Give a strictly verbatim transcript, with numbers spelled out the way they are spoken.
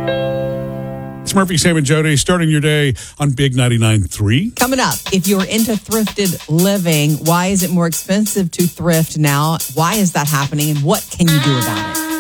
It's Murphy, Sam, and Jody starting your day on Big ninety-nine point three. Coming up, if you're into thrifted living, why is it more expensive to thrift now? Why is that happening? And what can you do about it?